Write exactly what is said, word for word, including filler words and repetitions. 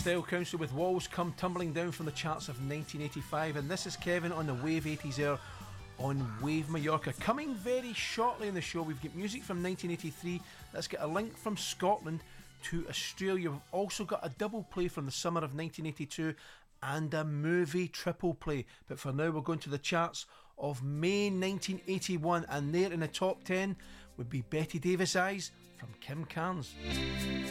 Style Council with Walls Come Tumbling Down from the charts of nineteen eighty-five, and this is Kevin on the Wave eighties air on Wave Mallorca. Coming very shortly in the show, we've got music from nineteen eighty-three. Let's get a link from Scotland to Australia. We've also got a double play from the summer of nineteen eighty-two and a movie triple play. But for now, we're going to the charts of May nineteen eighty-one, and there in the top ten would be Betty Davis Eyes from Kim Carnes.